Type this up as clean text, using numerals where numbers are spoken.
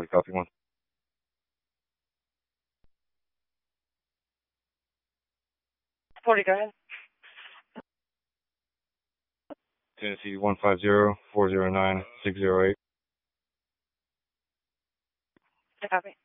40, copy 1. Go ahead. Tennessee 150-409-608. Copy.